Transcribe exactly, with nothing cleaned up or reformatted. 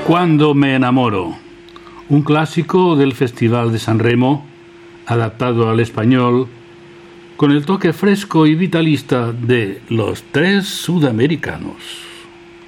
Cuando me enamoro, un clásico del Festival de San Remo, adaptado al español, con el toque fresco y vitalista de Los Tres Sudamericanos.